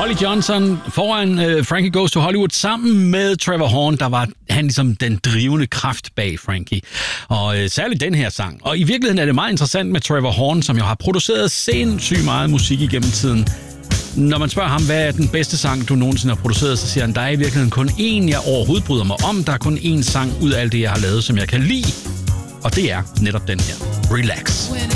Holly Johnson foran Frankie Goes to Hollywood sammen med Trevor Horn, der var han ligesom den drivende kraft bag Frankie. Og særligt den her sang. Og i virkeligheden er det meget interessant med Trevor Horn, som jo har produceret sindssygt meget musik igennem tiden. Når man spørger ham, hvad er den bedste sang, du nogensinde har produceret, så siger han, der er i virkeligheden kun én, jeg overhovedet bryder mig om. Der er kun én sang ud af alt det, jeg har lavet, som jeg kan lide. Og det er netop den her. Relax.